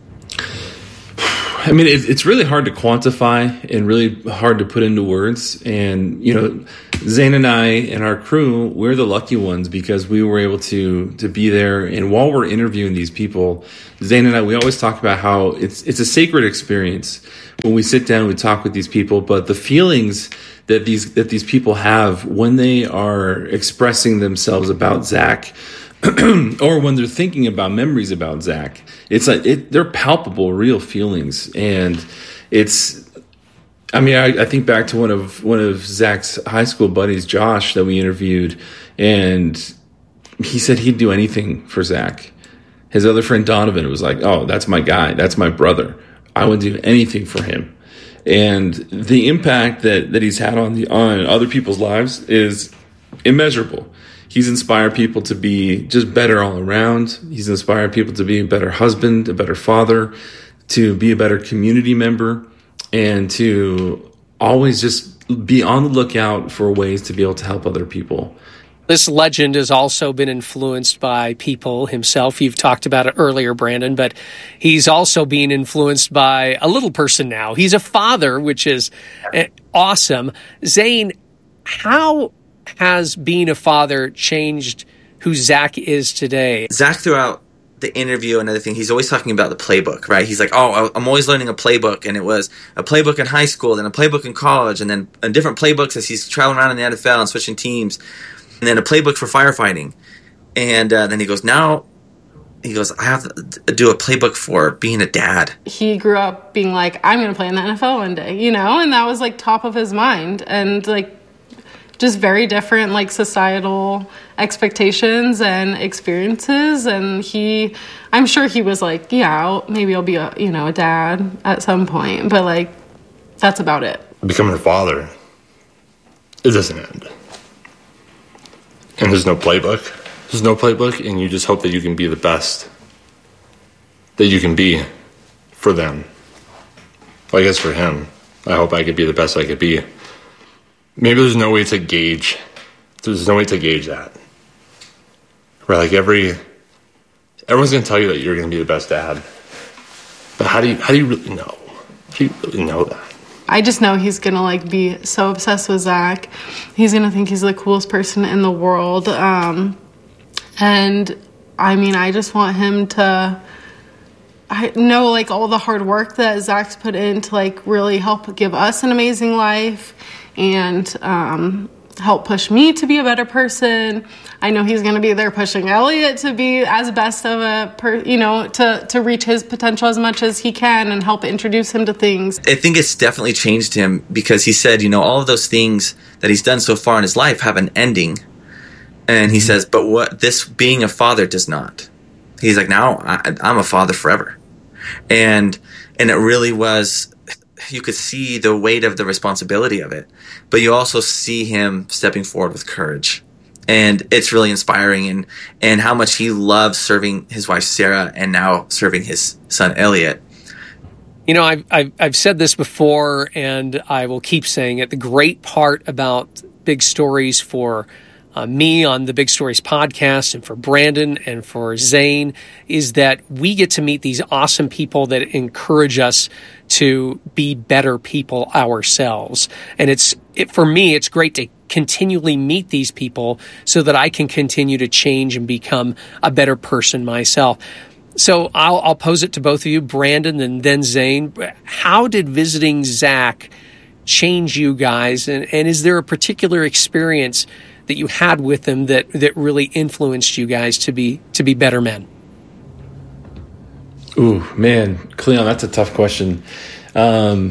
I mean, it's really hard to quantify and really hard to put into words. And, Zane and I and our crew, we're the lucky ones because we were able to be there. And while we're interviewing these people, Zane and I, we always talk about how it's a sacred experience when we sit down and we talk with these people. But the feelings that these people have when they are expressing themselves about Zach, or when they're thinking about memories about Zach, it's like they're palpable, real feelings. And I think back to one of Zach's high school buddies, Josh, that we interviewed, and he said he'd do anything for Zach. His other friend Donovan was like, "Oh, that's my guy. That's my brother. I would do anything for him." And the impact that he's had on other people's lives is immeasurable. He's inspired people to be just better all around. He's inspired people to be a better husband, a better father, to be a better community member, and to always just be on the lookout for ways to be able to help other people. This legend has also been influenced by people himself. You've talked about it earlier, Brandon, but he's also being influenced by a little person now. He's a father, which is awesome. Zane, how has being a father changed who Zach is today? Zach, throughout the interview and everything, he's always talking about the playbook, right? He's like, "Oh, I'm always learning a playbook," and it was a playbook in high school, then a playbook in college, and then different playbooks as he's traveling around in the NFL and switching teams, and then a playbook for firefighting. And then he goes, I have to do a playbook for being a dad. He grew up being like, I'm going to play in the NFL one day, and that was like top of his mind. And like, just very different like societal expectations and experiences. And I'm sure he was like, yeah, maybe I'll be a dad at some point, but like, that's about it. Becoming a father, it doesn't end. And there's no playbook. There's no playbook, and you just hope that you can be the best that you can be for them. Well, I guess for him, I hope I could be the best I could be. Maybe there's no way to gauge. There's no way to gauge that. Right? Like everyone's gonna tell you that you're gonna be the best dad, but how do you really know? How do you really know that? I just know he's gonna like be so obsessed with Zach. He's gonna think he's the coolest person in the world. And I mean, I just want him to know like all the hard work that Zach's put in to like really help give us an amazing life and help push me to be a better person. I know he's going to be there pushing Elliot to be as best of to reach his potential as much as he can and help introduce him to things. I think it's definitely changed him because he said, all of those things that he's done so far in his life have an ending. And he says, but what this being a father does not. He's like, now I'm a father forever. And it really was, you could see the weight of the responsibility of it, but you also see him stepping forward with courage. And it's really inspiring and how much he loves serving his wife, Sarah, and now serving his son, Elliot. I've said this before, and I will keep saying it. The great part about Big Stories for me on the Big Stories podcast and for Brandon and for Zane is that we get to meet these awesome people that encourage us to be better people ourselves. And for me, it's great to continually meet these people so that I can continue to change and become a better person myself. So I'll pose it to both of you, Brandon and then Zane. How did visiting Zach change you guys? And is there a particular experience that you had with him that really influenced you guys to be better men? Ooh, man, Cleon, that's a tough question. I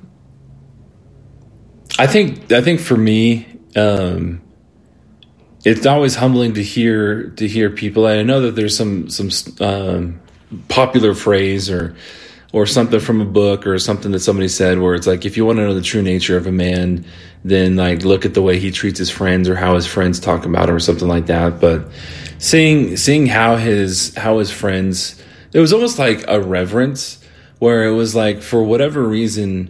think for me, it's always humbling to hear people. I know that there's some popular phrase or or something from a book or something that somebody said where it's like, if you want to know the true nature of a man, then like look at the way he treats his friends or how his friends talk about him or something like that. But seeing how his friends, it was almost like a reverence where it was like, for whatever reason,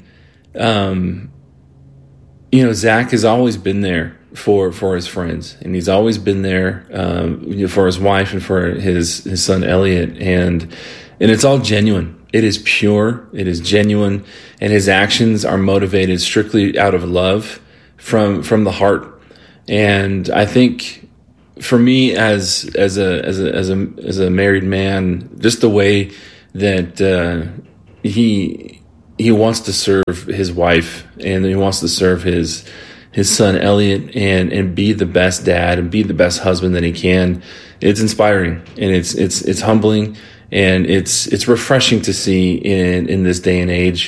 Zach has always been there for his friends, and he's always been there for his wife and for his son Elliot, and it's all genuine. It is pure, it is genuine, and his actions are motivated strictly out of love from the heart. And I think for me as a married man, just the way that he wants to serve his wife, and he wants to serve his son Elliot, and be the best dad and be the best husband that he can. It's inspiring, and it's humbling, and it's refreshing to see in this day and age,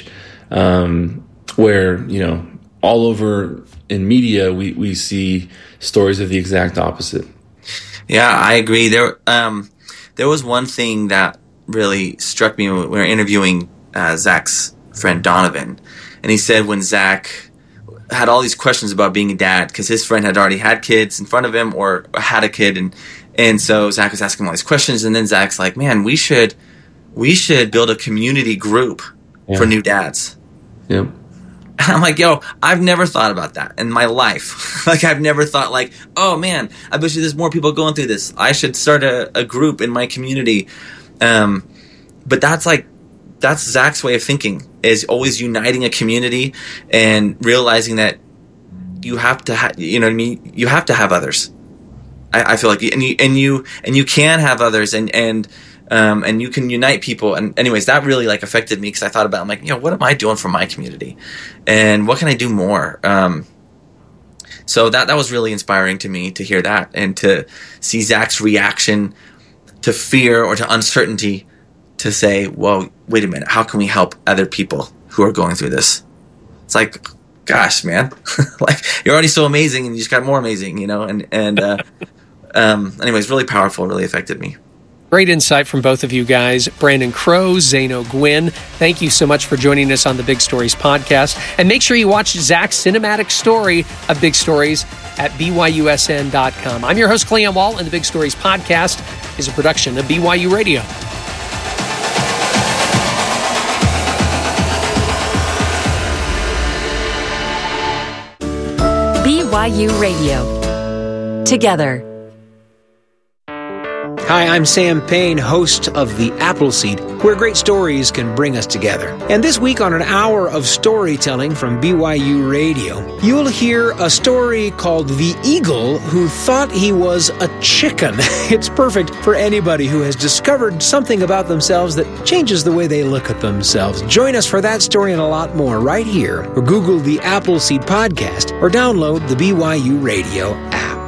where all over in media we see stories of the exact opposite. Yeah, I agree. There was one thing that really struck me when we were interviewing Zach's friend Donovan, and he said when Zach had all these questions about being a dad, because his friend had already had kids in front of him or had a kid, and so Zach was asking him all these questions, and then Zach's like, man, we should build a community group for new dads. Yep. And I'm like, yo, I've never thought about that in my life. Like, I've never thought like, oh man, I bet you there's more people going through this. I should start a group in my community. But that's Zach's way of thinking, is always uniting a community and realizing that you have to you have to have others. I feel like, and you can have others, and you can unite people. And anyways, that really like affected me, because I thought about it. I'm like, what am I doing for my community, and what can I do more? So that was really inspiring to me to hear that, and to see Zach's reaction to fear or to uncertainty, to say, well, wait a minute, how can we help other people who are going through this? It's like, gosh, man, like, you're already so amazing and you just got more amazing, anyways, really powerful, really affected me. Great insight from both of you guys. Brandon Crowe, Zeno Gwynn, thank you so much for joining us on the Big Stories podcast. And make sure you watch Zach's cinematic story of Big Stories at BYUSN.com. I'm your host, Cleon Wall, and the Big Stories podcast is a production of BYU Radio. BYU Radio. Together. Hi, I'm Sam Payne, host of The Appleseed, where great stories can bring us together. And this week on an hour of storytelling from BYU Radio, you'll hear a story called The Eagle Who Thought He Was a Chicken. It's perfect for anybody who has discovered something about themselves that changes the way they look at themselves. Join us for that story and a lot more right here, or Google The Appleseed Podcast, or download the BYU Radio app.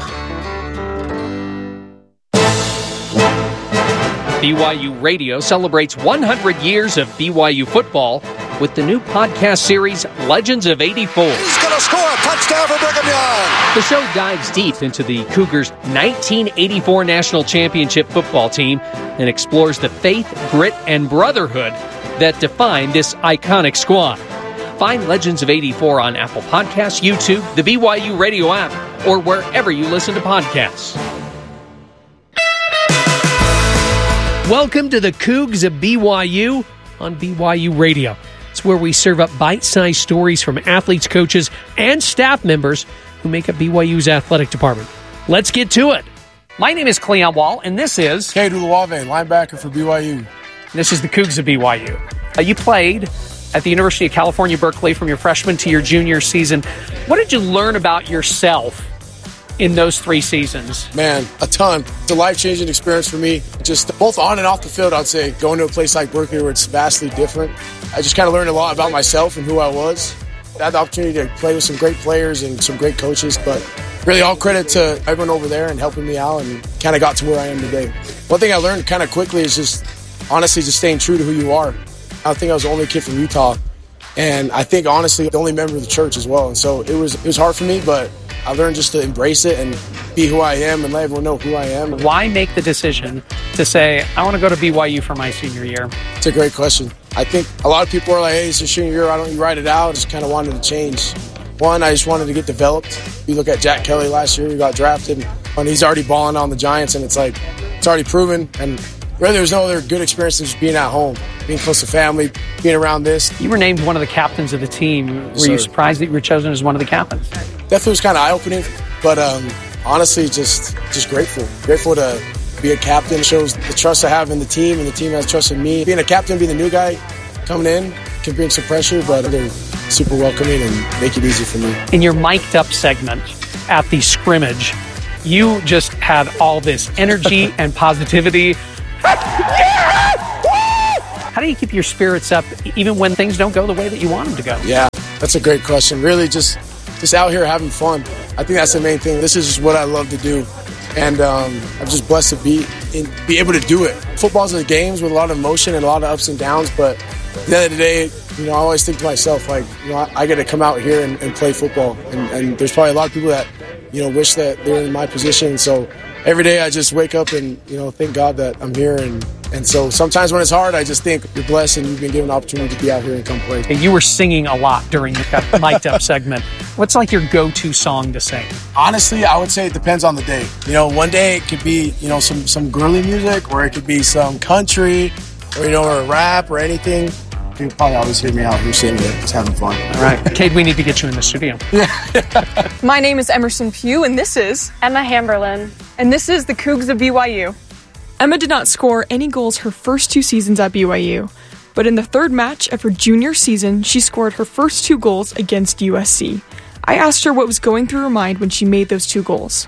BYU Radio celebrates 100 years of BYU football with the new podcast series, Legends of 84. He's going to score a touchdown for Brigham Young. The show dives deep into the Cougars' 1984 National Championship football team and explores the faith, grit, and brotherhood that define this iconic squad. Find Legends of 84 on Apple Podcasts, YouTube, the BYU Radio app, or wherever you listen to podcasts. Welcome to the Cougs of BYU on BYU Radio. It's where we serve up bite-sized stories from athletes, coaches, and staff members who make up BYU's athletic department. Let's get to it. My name is Cleon Wall, and this is Cade Uluwave, linebacker for BYU. This is the Cougs of BYU. You played at the University of California, Berkeley from your freshman to your junior season. What did you learn about yourself in those 3 seasons? Man, a ton. It's a life-changing experience for me. Just both on and off the field, I'd say. Going to a place like Berkeley where it's vastly different. I just kind of learned a lot about myself and who I was. I had the opportunity to play with some great players and some great coaches, but really all credit to everyone over there and helping me out, and kind of got to where I am today. One thing I learned kind of quickly is just, honestly, just staying true to who you are. I think I was the only kid from Utah, and I think, honestly, the only member of the church as well. And so it was hard for me, but I learned just to embrace it and be who I am and let everyone know who I am. Why make the decision to say, I want to go to BYU for my senior year? It's a great question. I think a lot of people are like, hey, it's your senior year, why don't you ride it out? I just kind of wanted to change. One, I just wanted to get developed. You look at Jack Kelly last year, he got drafted, and he's already balling on the Giants, and it's like, it's already proven. And really, there's no other good experience than just being at home, being close to family, being around this. You were named one of the captains of the team. Were you surprised that you were chosen as one of the captains? Definitely was kind of eye-opening, but honestly, just grateful. Grateful to be a captain. It shows the trust I have in the team, and the team has trust in me. Being a captain, being the new guy coming in, can bring some pressure, but they're super welcoming and make it easy for me. In your mic'd up segment at the scrimmage, you just had all this energy and positivity. How do you keep your spirits up even when things don't go the way that you want them to go? Yeah, that's a great question. Really just out here having fun. I think that's the main thing. This is just what I love to do. And I'm just blessed to be able to do it. Football's a games with a lot of emotion and a lot of ups and downs, but at the end of the day, I always think to myself, I got to come out here and play football. And there's probably a lot of people that, wish that they're in my position. So every day I just wake up and, thank God that I'm here. And so sometimes when it's hard, I just think you're blessed and you've been given an opportunity to be out here and come play. You were singing a lot during the mic'd up segment. What's like your go-to song to sing? Honestly, I would say it depends on the day. One day it could be, some girly music, or it could be some country, or, or rap or anything. You probably always hear me out here singing it, just having fun. All right. Cade, we need to get you in the studio. My name is Emerson Pugh, and this is Emma Hamberlin. And this is the Cougs of BYU. Emma did not score any goals her first 2 seasons at BYU, but in the third match of her junior season, she scored her first 2 goals against USC. I asked her what was going through her mind when she made those 2 goals.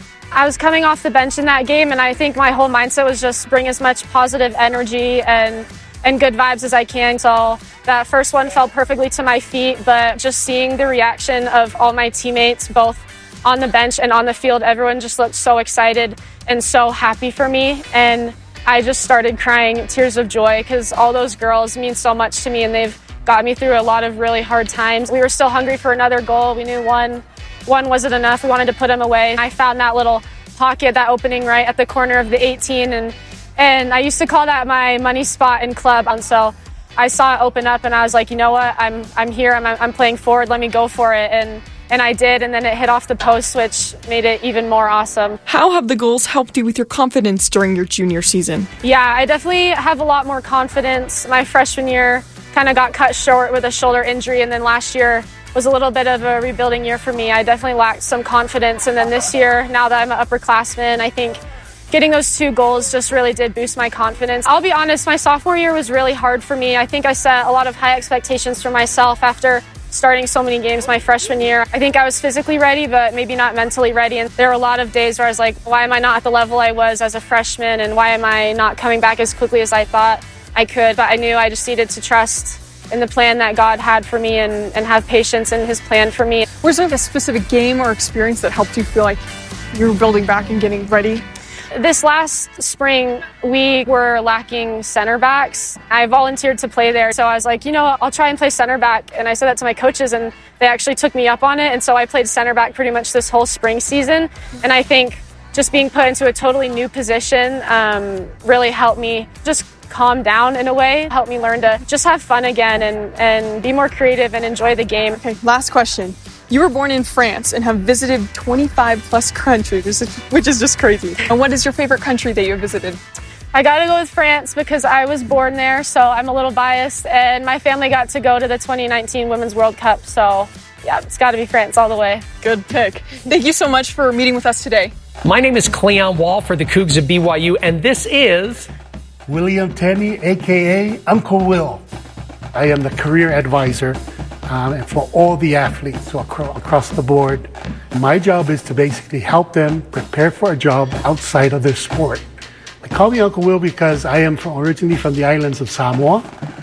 I was coming off the bench in that game, and I think my whole mindset was just bring as much positive energy and good vibes as I can. So that first one fell perfectly to my feet, but just seeing the reaction of all my teammates, both on the bench and on the field, everyone just looked so excited and so happy for me. And I just started crying tears of joy because all those girls mean so much to me, and they've got me through a lot of really hard times. We were still hungry for another goal. We knew one wasn't enough. We wanted to put them away. I found that little pocket, that opening right at the corner of the 18, and I used to call that my money spot in club. And so I saw it open up, and I was like, you know what? I'm here. I'm playing forward. Let me go for it. And I did, and then it hit off the post, which made it even more awesome. How have the goals helped you with your confidence during your junior season? Yeah, I definitely have a lot more confidence. My freshman year kind of got cut short with a shoulder injury, and then last year was a little bit of a rebuilding year for me. I definitely lacked some confidence, and then this year, now that I'm an upperclassman, I think getting those 2 goals just really did boost my confidence. I'll be honest, my sophomore year was really hard for me. I think I set a lot of high expectations for myself after starting so many games my freshman year. I think I was physically ready, but maybe not mentally ready. And there were a lot of days where I was like, why am I not at the level I was as a freshman? And why am I not coming back as quickly as I thought I could? But I knew I just needed to trust in the plan that God had for me and have patience in his plan for me. Was there a specific game or experience that helped you feel like you were building back and getting ready? This last spring, we were lacking center backs. I volunteered to play there, so I was like, I'll try and play center back. And I said that to my coaches, and they actually took me up on it. And so I played center back pretty much this whole spring season. And I think just being put into a totally new position really helped me just calm down in a way, helped me learn to just have fun again and be more creative and enjoy the game. Okay, last question. You were born in France and have visited 25 plus countries, which is just crazy. And what is your favorite country that you have visited? I got to go with France because I was born there, so I'm a little biased. And my family got to go to the 2019 Women's World Cup, so yeah, it's got to be France all the way. Good pick. Thank you so much for meeting with us today. My name is Cleon Wall for the Cougs of BYU, and this is William Tenney, a.k.a. Uncle Will. I am the career advisor and for all the athletes across the board. My job is to basically help them prepare for a job outside of their sport. They call me Uncle Will because I am originally from the islands of Samoa.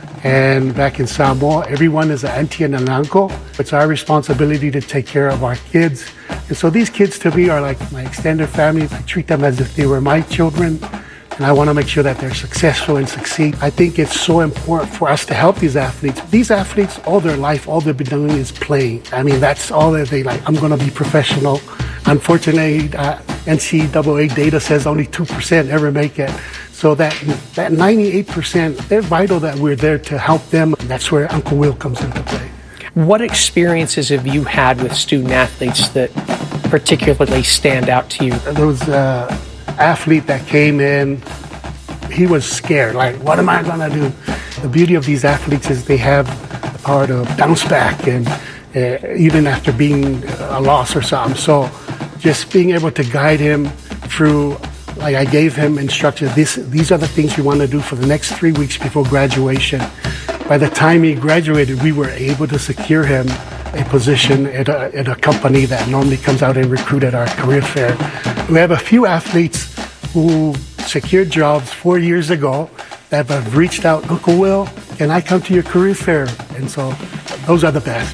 And back in Samoa, everyone is an auntie and an uncle. It's our responsibility to take care of our kids. And so these kids to me are like my extended family. I treat them as if they were my children. And I want to make sure that they're successful and succeed. I think it's so important for us to help these athletes. These athletes, all their life, all they've been doing is playing. I mean, that's all that they like. I'm going to be professional. Unfortunately, NCAA data says only 2% ever make it. So that 98%, they're vital that we're there to help them. That's where Uncle Will comes into play. What experiences have you had with student athletes that particularly stand out to you? There was an athlete that came in. He was scared, like, what am I going to do? The beauty of these athletes is they have the power to bounce back, and even after being a loss or something. So just being able to guide him through, like I gave him instructions, these are the things you want to do for the next 3 weeks before graduation. By the time he graduated, we were able to secure him a position at a company that normally comes out and recruit at our career fair. We have a few athletes who secured jobs 4 years ago that have reached out, Uncle Will, can I come to your career fair? And so those are the best.